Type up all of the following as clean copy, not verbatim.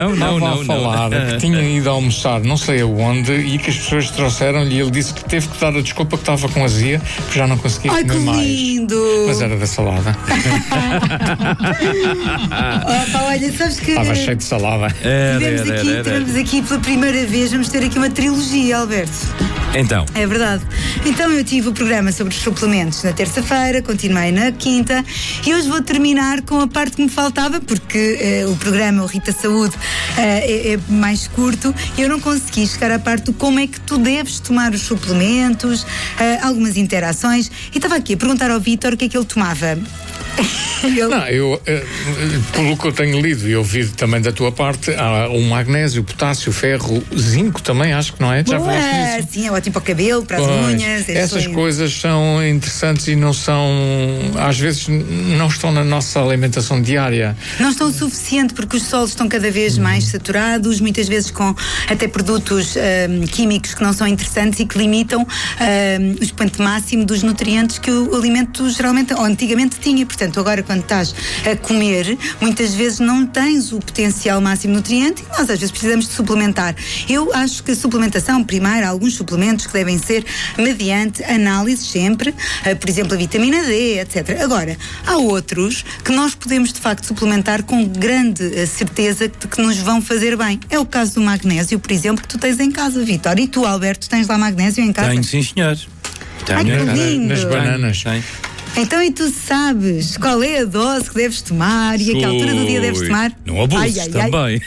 Estava a falar que tinha ido almoçar não sei aonde e que as pessoas trouxeram-lhe e ele disse que teve que dar a desculpa que estava com azia, que já não conseguia comer mais. Ai, que lindo! Mas era da salada. Opa, olha, sabes que... Estava cheio de salada. Tivemos aqui pela primeira vez, vamos ter aqui uma trilogia, Alberto. Então. É verdade. Então eu tive o programa sobre os suplementos na terça-feira, continuei na quinta e hoje vou terminar com a parte que me faltava, porque o programa, o Rita Saúde, é mais curto e eu não consegui chegar à parte do como é que tu deves tomar os suplementos, algumas interações, e estava aqui a perguntar ao Vítor o que é que ele tomava. Pelo que eu tenho lido e ouvido também da tua parte, há o magnésio, o potássio, o ferro, o zinco também, acho que não é? Já falaste disso? Sim, é ótimo para o cabelo, para as unhas. Essas coisas são interessantes e não são, às vezes, não estão na nossa alimentação diária. Não estão o suficiente porque os solos estão cada vez mais saturados, muitas vezes com até produtos químicos que não são interessantes e que limitam o expoente máximo dos nutrientes que o alimento geralmente, ou antigamente tinha. Portanto, agora quando estás a comer, muitas vezes não tens o potencial máximo nutriente e nós às vezes precisamos de suplementar. Eu acho que a suplementação, primeiro, há alguns suplementos que devem ser mediante análises sempre, por exemplo, a vitamina D, etc. Agora, há outros que nós podemos de facto suplementar com grande certeza que nos vão fazer bem. É o caso do magnésio, por exemplo, que tu tens em casa, Vítor. E tu, Alberto, tens lá magnésio em casa? Tenho, sim, senhor. Ai, que lindo! Nas bananas. Tenho. Então, e tu sabes qual é a dose que deves tomar e a que altura do dia deves tomar? Não abuses também.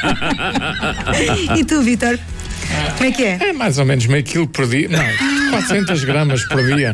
E tu, Vítor? Como é que é? É mais ou menos meio quilo por dia. Não, 400 gramas por dia.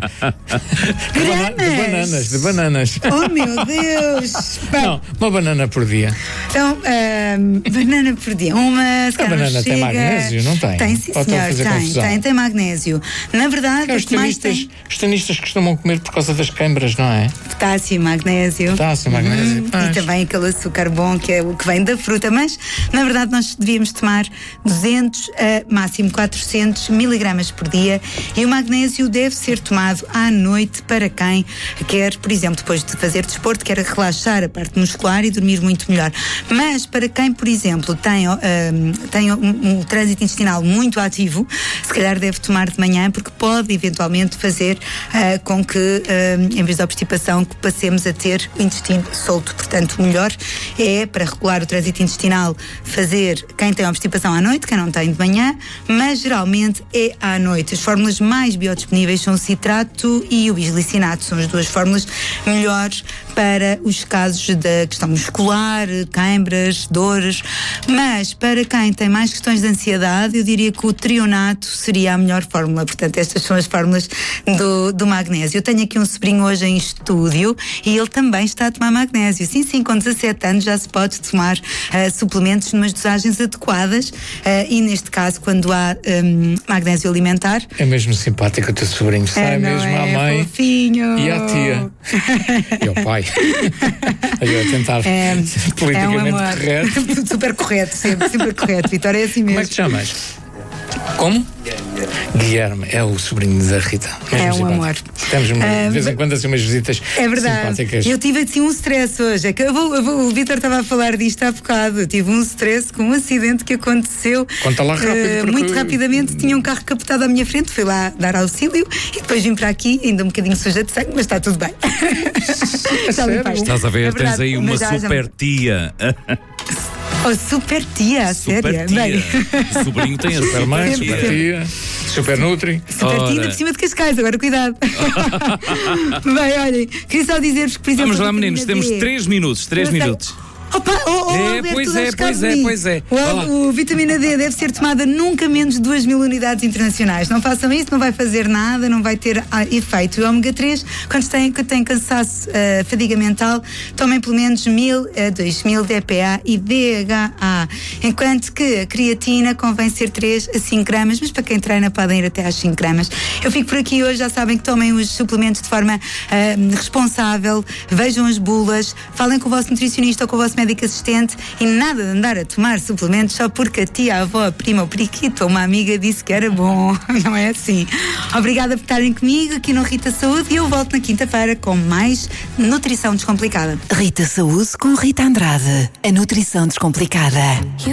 De bananas. Oh, meu Deus! Não, uma banana por dia. Então, banana por dia. Uma, se A banana tem magnésio, não tem? Tem, sim, senhor. Tem magnésio. Na verdade, os tenistas costumam comer por causa das câimbras, não é? Potássio, magnésio. E também aquele açúcar bom que é o que vem da fruta. Mas, na verdade, nós devíamos tomar 200 a máximo 400 miligramas por dia e o magnésio deve ser tomado à noite para quem quer, por exemplo, depois de fazer desporto, quer relaxar a parte muscular e dormir muito melhor. Mas para quem, por exemplo, tem um trânsito intestinal muito ativo, se calhar deve tomar de manhã, porque pode eventualmente fazer com que, em vez da obstipação, que passemos a ter o intestino solto. Portanto, o melhor é, para regular o trânsito intestinal, fazer quem tem obstipação à noite, quem não tem de manhã, mas geralmente é à noite. As fórmulas mais biodisponíveis são o citrato e o bisglicinato, são as duas fórmulas melhores para os casos da questão muscular, câimbras, dores, mas para quem tem mais questões de ansiedade, eu diria que o trionato seria a melhor fórmula. Portanto, estas são as fórmulas do magnésio. Eu tenho aqui um sobrinho hoje em estúdio e ele também está a tomar magnésio. Sim, com 17 anos já se pode tomar suplementos numas dosagens adequadas e neste caso, quando há magnésio alimentar. É mesmo simpático o teu sobrinho, sai mesmo à mãe fofinho. E à tia e ao pai. Eu a tentar politicamente correto. Super correto, sempre super correto, Vitória, é assim mesmo. Como é que te chamas? Como? Guilherme, é o sobrinho da Rita. É um amor. Temos de vez em quando assim umas visitas simpáticas. Eu tive assim um stress hoje. É que o Vítor estava a falar disto há bocado. Eu tive um stress com um acidente que aconteceu. Conta lá rápido. Muito rapidamente tinha um carro capotado à minha frente. Fui lá dar auxílio e depois vim para aqui, ainda um bocadinho suja de sangue, mas está tudo bem. Estás a ver? Tens aí uma super tia. Oh, super tia, sério? Bem. O sobrinho tem a super mãe, super tia, super nutri. Super tia por cima de Cascais, agora cuidado. Bem, olhem, queria só dizer-vos que, por exemplo. Vamos lá, meninos, temos 3 minutos. 3 minutos. Opa, Alberto, pois é. O vitamina D deve ser tomada nunca menos de 2.000 unidades internacionais. Não façam isso, não vai fazer nada, não vai ter efeito. E o ômega 3, quando têm cansaço, fadiga mental, tomem pelo menos 1.000 a 2.000 DPA e DHA. Enquanto que a creatina convém ser 3 a 5 gramas, mas para quem treina podem ir até às 5 gramas. Eu fico por aqui hoje, já sabem que tomem os suplementos de forma responsável, vejam as bulas, falem com o vosso nutricionista ou com o vosso médico assistente e nada de andar a tomar suplementos só porque a tia, a avó, a prima, o periquito ou uma amiga disse que era bom. Não é assim. Obrigada por estarem comigo aqui no Rita Saúde e eu volto na quinta-feira com mais Nutrição Descomplicada. Rita Saúde com Rita Andrade. A nutrição descomplicada.